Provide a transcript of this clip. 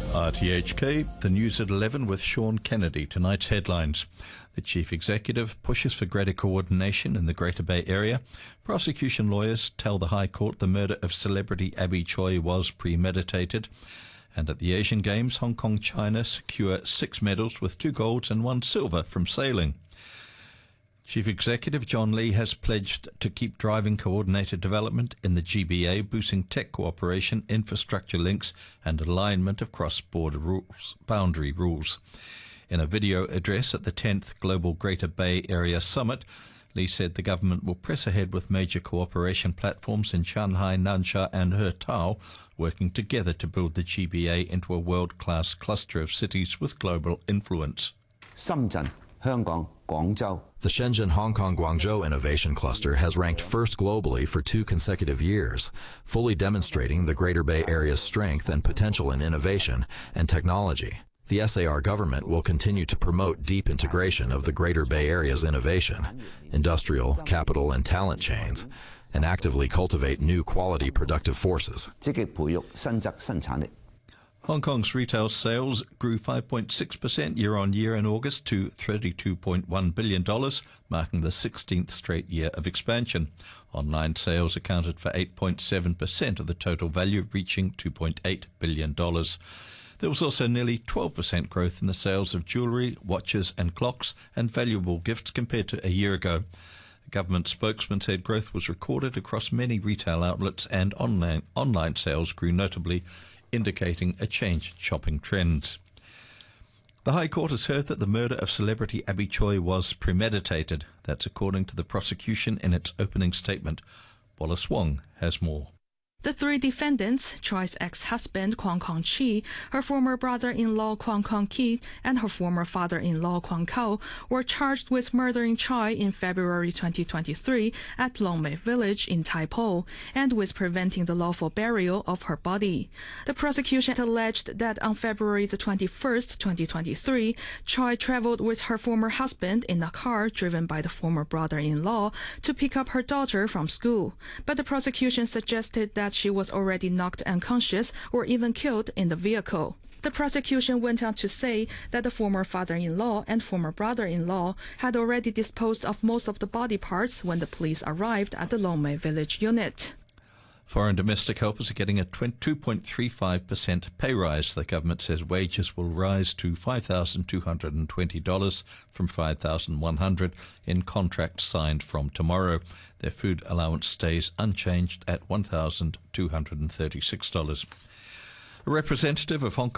RTHK, the news at 11 with Sean Kennedy. Tonight's headlines. The chief executive pushes for greater coordination in the Greater Bay Area. Prosecution lawyers tell the High Court the murder of celebrity Abby Choi was premeditated. And at the Asian Games, Hong Kong, China secure 6 medals with 2 golds and 1 silver from sailing. Chief Executive John Lee has pledged to keep driving coordinated development in the GBA, boosting tech cooperation, infrastructure links and alignment of cross-border boundary rules. In a video address at the 10th Global Greater Bay Area Summit, Lee said the government will press ahead with major cooperation platforms in Shanghai, Nansha and Hertao, working together to build the GBA into a world-class cluster of cities with global influence. Shenzhen, Hong Kong, Guangzhou. The Shenzhen Hong Kong Guangzhou Innovation Cluster has ranked first globally for 2 consecutive years, fully demonstrating the Greater Bay Area's strength and potential in innovation and technology. The SAR government will continue to promote deep integration of the Greater Bay Area's innovation, industrial, capital, and talent chains, and actively cultivate new quality productive forces. Hong Kong's retail sales grew 5.6% year-on-year in August to $32.1 billion, marking the 16th straight year of expansion. Online sales accounted for 8.7% of the total value, reaching $2.8 billion. There was also nearly 12% growth in the sales of jewellery, watches and clocks and valuable gifts compared to a year ago. A government spokesman said growth was recorded across many retail outlets and online sales grew notably, indicating a change in shopping trends. The High Court has heard that the murder of celebrity Abby Choi was premeditated. That's according to the prosecution in its opening statement. Wallace Wong has more. The 3 defendants, Choi's ex-husband Kwang Kong-chi, her former brother-in-law Kwang Kong-ki, and her former father-in-law Kwang Kao, were charged with murdering Choi in February 2023 at Long Mei Village in Tai Po, and with preventing the lawful burial of her body. The prosecution alleged that on February the 21st, 2023, Choi traveled with her former husband in a car driven by the former brother-in-law to pick up her daughter from school. But the prosecution suggested that she was already knocked unconscious or even killed in the vehicle. The prosecution went on to say that the former father-in-law and former brother-in-law had already disposed of most of the body parts when the police arrived at the Long Mei Village unit. Foreign domestic helpers are getting a 2.35% pay rise. The government says wages will rise to $5,220 from $5,100 in contracts signed from tomorrow. Their food allowance stays unchanged at $1,236. A representative of Hong Kong